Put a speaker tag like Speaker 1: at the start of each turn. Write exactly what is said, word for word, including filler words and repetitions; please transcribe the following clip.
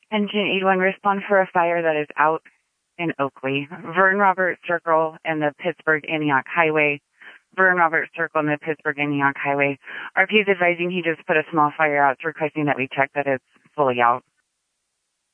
Speaker 1: Engine eighty-one, respond for a fire that is out in Oakley. Vern Roberts Circle and the Pittsburgh Antioch Highway. Vern Roberts Circle and the Pittsburgh Antioch Highway. R P is advising he just put a small fire out, requesting that we check that it's fully out.